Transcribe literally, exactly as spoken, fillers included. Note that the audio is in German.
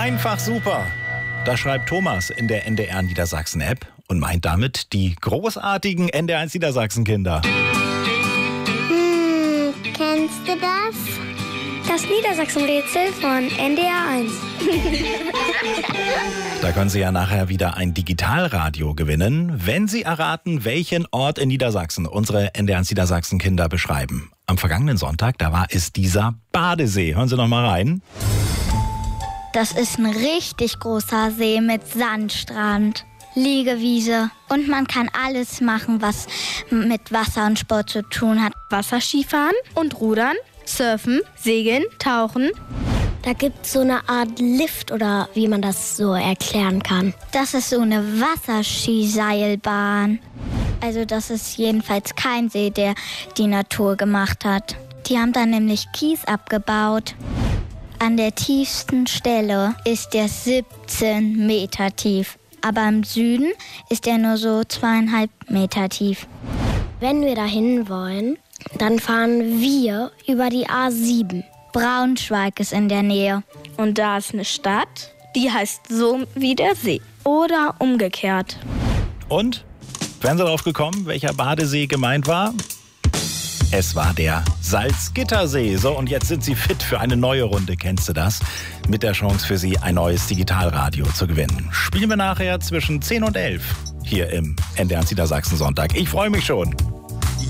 Einfach super. Das schreibt Thomas in der N D R Niedersachsen-App und meint damit die großartigen N D R eins Niedersachsen-Kinder. Hm, kennst du das? Das Niedersachsen-Rätsel von N D R eins. Da können Sie ja nachher wieder ein Digitalradio gewinnen, wenn Sie erraten, welchen Ort in Niedersachsen unsere N D R eins Niedersachsen-Kinder beschreiben. Am vergangenen Sonntag, da war es dieser Badesee. Hören Sie noch mal rein. Das ist ein richtig großer See mit Sandstrand, Liegewiese und man kann alles machen, was mit Wasser und Sport zu tun hat. Wasserskifahren und Rudern, Surfen, Segeln, Tauchen. Da gibt es so eine Art Lift oder wie man das so erklären kann. Das ist so eine Wasserskiseilbahn. Also das ist jedenfalls kein See, der die Natur gemacht hat. Die haben da nämlich Kies abgebaut. An der tiefsten Stelle ist der siebzehn Meter tief. Aber im Süden ist er nur so zweieinhalb Meter tief. Wenn wir dahin wollen, dann fahren wir über die A sieben. Braunschweig ist in der Nähe. Und da ist eine Stadt, die heißt so wie der See. Oder umgekehrt. Und? Wären Sie drauf gekommen, welcher Badesee gemeint war? Es war der Salzgittersee. So, und jetzt sind Sie fit für eine neue Runde. Kennst du das? Mit der Chance für Sie, ein neues Digitalradio zu gewinnen. Spielen wir nachher zwischen zehn und elf hier im N D R eins Niedersachsen Sonntag. Ich freue mich schon.